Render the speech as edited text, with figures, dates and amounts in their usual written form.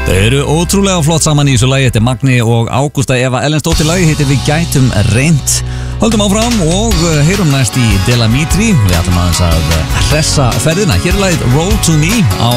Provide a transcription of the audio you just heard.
Þau eru ótrúlega flott saman í þessu lagi. Þetta er Magni og Ágústa Eva Ellensdóttir. Lagi heitir Við gætum reynt. Höldum áfram og heyrum næst í Delamitri. Við ætlum aðeins að hressa ferðina. Hér er lagið Roll to Me á